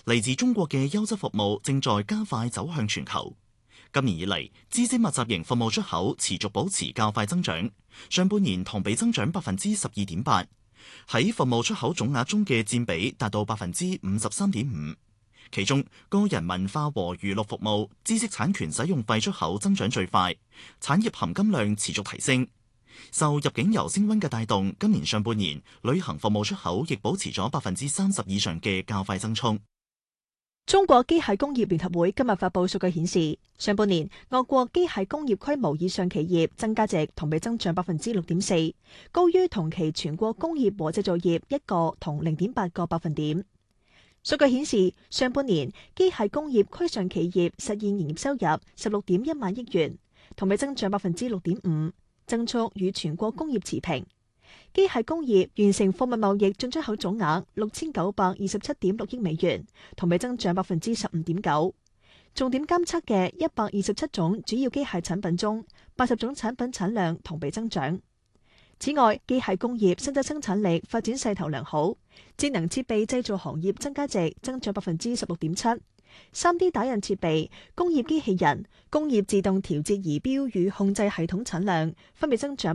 嚟自中國嘅優質服務正在加快走向全球。今年以嚟，資資密集型服務出口持續保持較快增長，上半年同比增長12.8%，喺服務出口總額中嘅佔比達到53.5%。其中，個人文化和娛樂服務、知識產權使用費出口增長最快，產業含金量持續提升。受入境遊升溫嘅帶動，今年上半年旅行服務出口亦保持咗30%以上嘅較快增速。 中國機械工業聯合會今日發佈數據顯示，上半年我國機械工業規模以上企業增加值同比增長6.4%，高於同期全國工業和製造業1個同0.8個百分點。數據顯示，上半年機械工業區上企業實現營業收入16.1萬億元，同比增長6.5%，增速與全國工業持平。機械工業完成貨物貿易進出口總額6927.6億美元，同比增長15.9%。重點監測嘅127種主要機械產品中，80種產品產量同比增長。此外，機械工業實質生產力發展勢頭良好，智能設備製造行業增加值增長16.7%。3D 打印設備、工業機器人、工業自動調節儀表與控制系統產量分別增長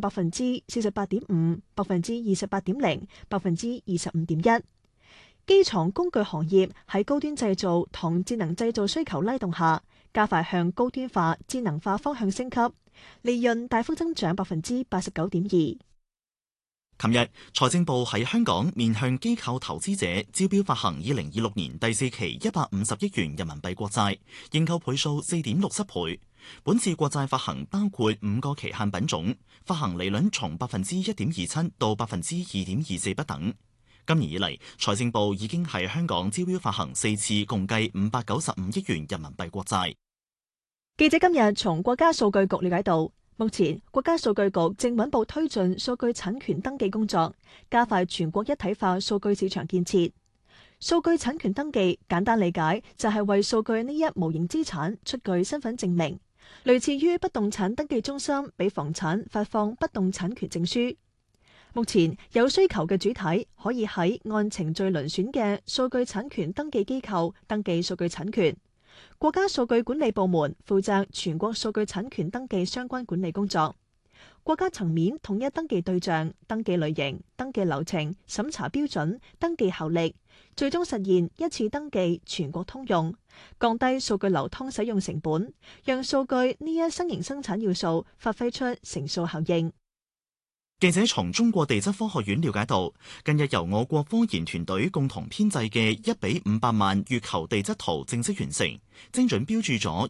48.5%、28.0%、25.1%。機床工具行業喺高端製造同智能製造需求拉動下，加快向高端化、智能化方向升級，利潤大幅增長89.2%。 琴日，財政部喺香港面向機構投資者招標發行2026年第4期150億元人民幣國債，認購倍數4.67倍。本次國債發行包括5個期限品種，發行利率從1.27%到2.24%不等。今年以嚟，財政部已經喺香港招標發行4次，共計595億元人民幣國債。 記者今日從國家數據局了解到，目前國家數據局正穩步推進數據產權登記工作，加快全國一體化數據市場建設。數據產權登記簡單理解就係為數據呢一無形資產出具身份證明，類似於不動產登記中心俾房產發放不動產權證書。目前有需求嘅主體可以喺按程序遴選嘅數據產權登記機構登記數據產權。國家數據管理部門負責全國數據產權登記相關管理工作，國家層面統一登記對象、登記類型、登記流程、審查標準、登記效力，最終實現一次登記全國通用，降低數據流通使用成本，讓數據呢一新型生產要素發揮出乘數效應。 記者從中國地質科學院了解到，近日由我國科研團隊共同編製嘅1:500萬月球地質圖正式完成，精準標註咗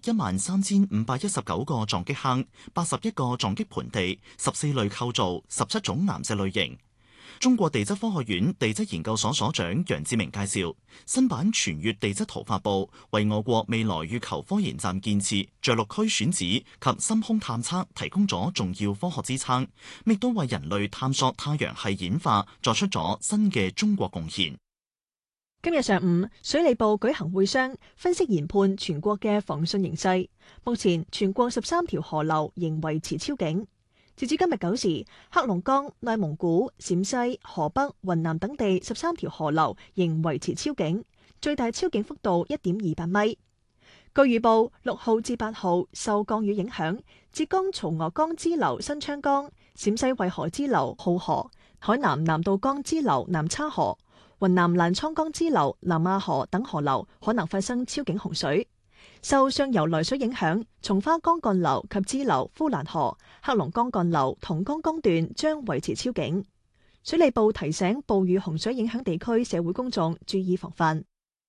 13519個撞擊坑、81個撞擊盆地、14類構造、17種岩石類型。中國地質科學院地質研究所所長楊志明介紹，新版全月地質圖發布，為我國未來月球科研站建設、着陸區選址及深空探測提供咗重要科學支撐，亦都為人類探索太陽系演化作出咗新嘅中國貢獻。 今日上午，水利部舉行會商，分析研判全國嘅防汛形勢。目前全國13條河流仍維持超警。截至今日9時，黑龍江、內蒙古、陝西、河北、雲南等地13條河流仍維持超警，最大超警幅度1.28米。據預報，6號至8號受降雨影響，浙江曹娥江支流新昌江、陝西渭河支流浩河、海南南道江支流南叉河、雲南瀾滄江支流南亞河等河流可能發生超警洪水。受上游來水影響，松花江幹流及支流呼蘭河、黑龍江幹流同江江段將維持超警。水利部提醒暴雨洪水影響地區社會公眾注意防範。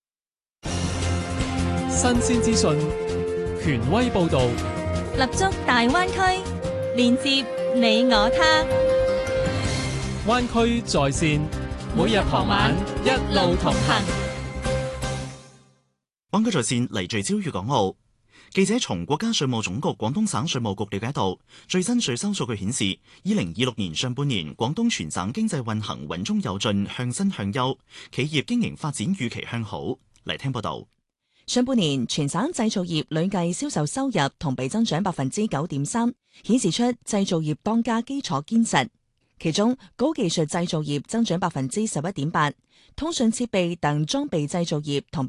新鮮資訊，權威報導， 立足大灣區，連接你我他。 灣區在線，每日傍晚一路同行。 灣區在線嚟聚焦粵港澳。記者從國家稅務總局廣東省稅務局了解到，最新稅收數據顯示，2026年上半年廣東全省經濟運行穩中有進，向新向優，企業經營發展預期向好。嚟聽報道。 上半年全省製造業累計銷售收入同比增長9.3%，顯示出製造業當家基礎堅實。其中高技術製造業增長11.8%，通訊設備等裝備製造業同比